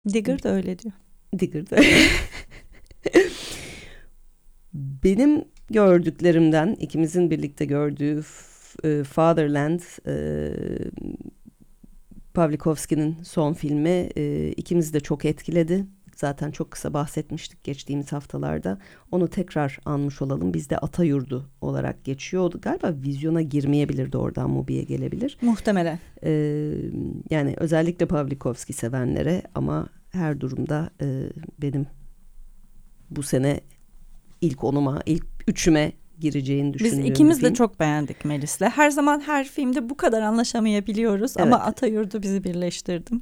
Digger de öyle diyor. Digger'da. Benim gördüklerimden, ikimizin birlikte gördüğü Fatherland, Pawlikowski'nin son filmi, ikimizi de çok etkiledi. Zaten çok kısa bahsetmiştik geçtiğimiz haftalarda. Onu tekrar anmış olalım. Bizde Atayurdu olarak geçiyor. Galiba vizyona girmeyebilir de oradan Mubi'ye gelebilir. Muhtemelen. Yani özellikle Pawlikowski sevenlere ama her durumda benim bu sene ilk onuma, ilk üçüme gireceğini düşündüğüm Biz ikimiz bir film. de çok beğendik Melis'le. Her zaman her filmde bu kadar anlaşamayabiliyoruz. Evet. Ama Atayurdu bizi birleştirdi.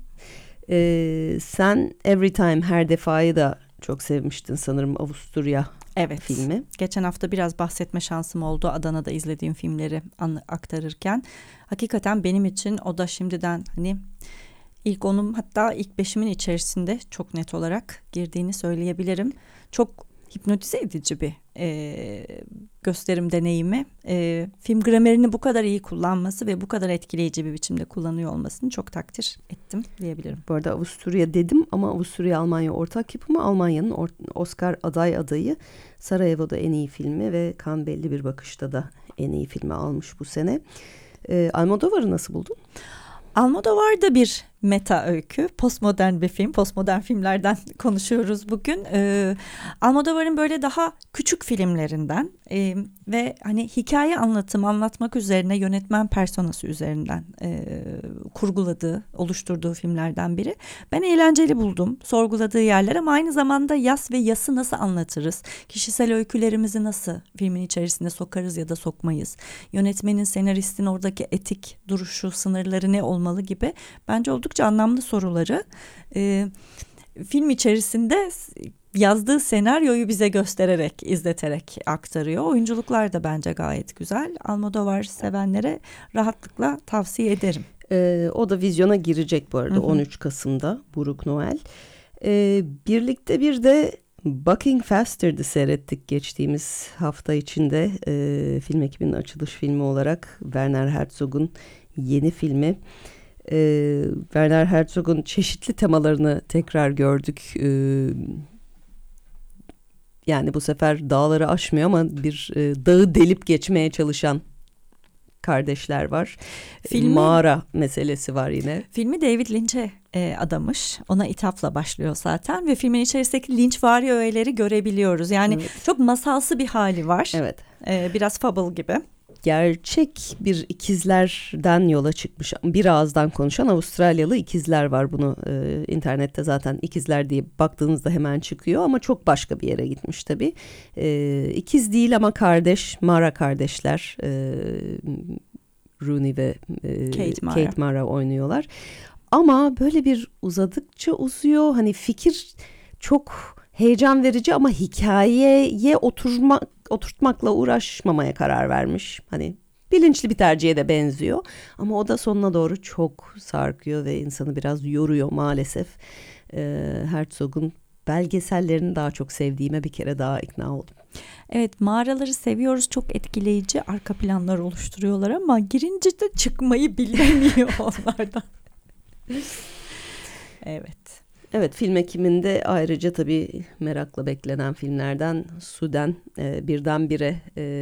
Sen Every Time, Her Defa'yı da çok sevmiştin sanırım, Avusturya filmi. Geçen hafta biraz bahsetme şansım oldu Adana'da izlediğim filmleri aktarırken. Hakikaten benim için o da şimdiden hani ilk onum, hatta ilk beşimin içerisinde çok net olarak girdiğini söyleyebilirim. Çok hipnotize edici bir gösterim deneyimi. Film gramerini bu kadar iyi kullanması ve bu kadar etkileyici bir biçimde kullanıyor olmasını çok takdir ettim diyebilirim. Bu arada Avusturya dedim ama Avusturya-Almanya ortak yapımı. Almanya'nın Oscar adayı. Sarajevo'da en iyi filmi ve Cannes Belli Bir Bakış'ta da en iyi filmi almış bu sene. Almodovar'ı nasıl buldun? Almodovar da bir meta öykü, postmodern bir film. Postmodern filmlerden konuşuyoruz bugün. Almodovar'ın böyle daha küçük filmlerinden ve hani hikaye anlatmak üzerine, yönetmen personası üzerinden kurguladığı, oluşturduğu filmlerden biri. Ben eğlenceli buldum sorguladığı yerler, ama aynı zamanda yas ve yası nasıl anlatırız? Kişisel öykülerimizi nasıl filmin içerisine sokarız ya da sokmayız? Yönetmenin, senaristin oradaki etik duruşu, sınırları ne olmalı gibi bence oldukça anlamlı soruları film içerisinde yazdığı senaryoyu bize göstererek, izleterek aktarıyor. Oyunculuklar da bence gayet güzel. Almodovar sevenlere rahatlıkla tavsiye ederim. O da vizyona girecek bu arada 13 Kasım'da Buruk Noel. Birlikte bir de Bucking Faster'dı seyrettik geçtiğimiz hafta içinde. Film ekibinin açılış filmi olarak Werner Herzog'un yeni filmi. Werner Herzog'un çeşitli temalarını tekrar gördük. Yani bu sefer dağları aşmıyor ama bir dağı delip geçmeye çalışan kardeşler var. Mağara meselesi var yine. Filmi David Lynch'e adamış. Ona ithafla başlıyor zaten ve filmin içerisindeki Lynchvari öğeleri görebiliyoruz. Yani çok masalsı bir hali var. Evet. Biraz Fable gibi. Gerçek bir ikizlerden yola çıkmış, bir ağızdan konuşan Avustralyalı ikizler var. Bunu internette zaten ikizler diye baktığınızda hemen çıkıyor ama çok başka bir yere gitmiş tabii. İkiz değil ama kardeş, Mara kardeşler. Rooney ve Kate Mara oynuyorlar. Ama böyle bir uzadıkça uzuyor. Hani fikir çok heyecan verici ama hikayeye oturtmakla uğraşmamaya karar vermiş. Hani bilinçli bir tercihe de benziyor. Ama o da sonuna doğru çok sarkıyor ve insanı biraz yoruyor maalesef. Herzog'un belgesellerini daha çok sevdiğime bir kere daha ikna oldum. Evet, mağaraları seviyoruz. Çok etkileyici arka planlar oluşturuyorlar ama girince de çıkmayı bilemiyor onlardan. Evet, film ekiminde ayrıca tabii merakla beklenen filmlerden Suden, birdenbire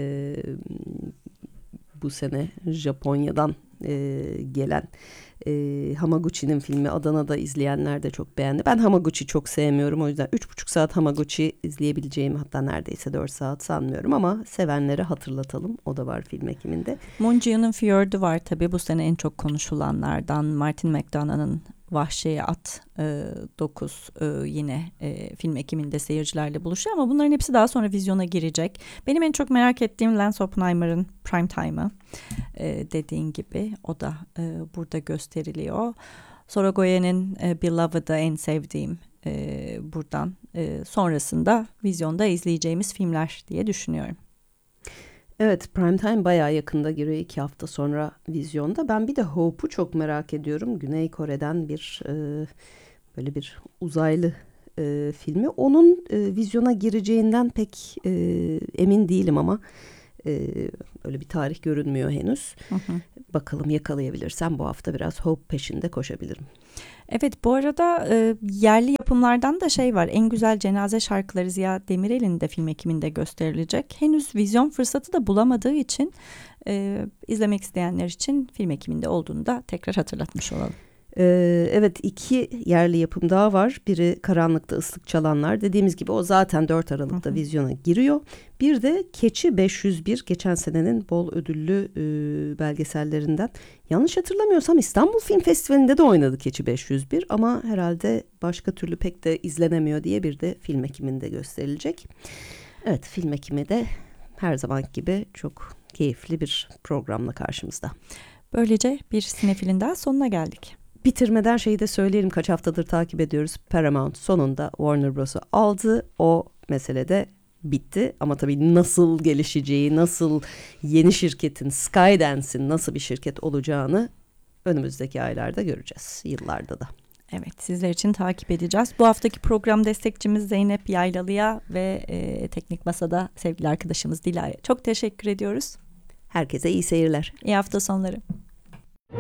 bu sene Japonya'dan gelen Hamaguchi'nin filmi. Adana'da izleyenler de çok beğendi. Ben Hamaguchi çok sevmiyorum. O yüzden 3,5 saat Hamaguchi izleyebileceğimi, hatta neredeyse 4 saat sanmıyorum ama sevenlere hatırlatalım. O da var film ekiminde. Moon Ji-yoon'un Fjord'u var tabii bu sene en çok konuşulanlardan. Martin McDonagh'ın Vahşi At 9 yine film ekiminde seyircilerle buluşuyor ama bunların hepsi daha sonra vizyona girecek. Benim en çok merak ettiğim Lance Oppenheimer'ın Prime Time'ı, dediğin gibi o da burada gösteriliyor. Sorogoyen'in Beloved'ı en sevdiğim, buradan sonrasında vizyonda izleyeceğimiz filmler diye düşünüyorum. Evet, Primetime bayağı yakında giriyor, 2 hafta sonra vizyonda. Ben bir de Hope'u çok merak ediyorum. Güney Kore'den bir böyle bir uzaylı filmi. Onun vizyona gireceğinden pek emin değilim ama öyle bir tarih görünmüyor henüz. Bakalım yakalayabilirsem bu hafta biraz Hope peşinde koşabilirim. Evet, bu arada yerli yapımlardan da şey var. En Güzel Cenaze Şarkıları Ziya Demirel'in de film ekiminde gösterilecek. Henüz vizyon fırsatı da bulamadığı için izlemek isteyenler için film ekiminde olduğunu da tekrar hatırlatmış olalım. Evet, 2 yerli yapım daha var. Biri Karanlıkta Islık Çalanlar. Dediğimiz gibi o zaten 4 Aralık'ta vizyona giriyor. Bir de Keçi 501, geçen senenin bol ödüllü belgesellerinden. Yanlış hatırlamıyorsam İstanbul Film Festivali'nde de oynadı Keçi 501 ama herhalde başka türlü pek de izlenemiyor diye bir de film ekiminde gösterilecek. Evet, film ekimi de her zaman gibi çok keyifli bir programla karşımızda. Böylece bir sinefilin daha sonuna geldik. Bitirmeden şeyi de söyleyelim, kaç haftadır takip ediyoruz. Paramount sonunda Warner Bros'u aldı. O mesele de bitti. Ama tabii nasıl gelişeceği, nasıl yeni şirketin, Skydance'in nasıl bir şirket olacağını önümüzdeki aylarda göreceğiz. Yıllarda da. Evet, sizler için takip edeceğiz. Bu haftaki program destekçimiz Zeynep Yaylalı'ya ve Teknik Masa'da sevgili arkadaşımız Dila'ya çok teşekkür ediyoruz. Herkese iyi seyirler. İyi hafta sonları.